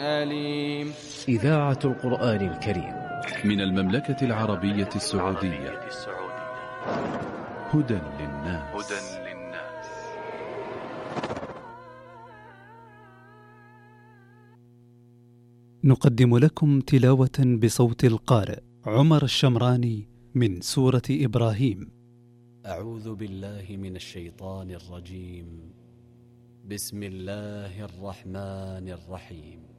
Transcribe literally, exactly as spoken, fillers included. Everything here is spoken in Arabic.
أليم. إذاعة القرآن الكريم من المملكة العربية السعودية. هدى للناس. نقدم لكم تلاوة بصوت القارئ عمر الشمراني من سورة إبراهيم. أعوذ بالله من الشيطان الرجيم. بسم الله الرحمن الرحيم.